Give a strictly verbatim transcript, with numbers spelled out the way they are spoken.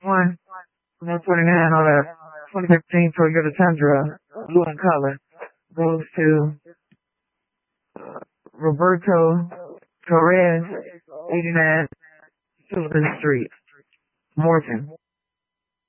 one one forty-nine on a twenty fifteen Toyota Tundra, blue in color, goes to Roberto Torres, eighty-nine Sullivan Street, Morton.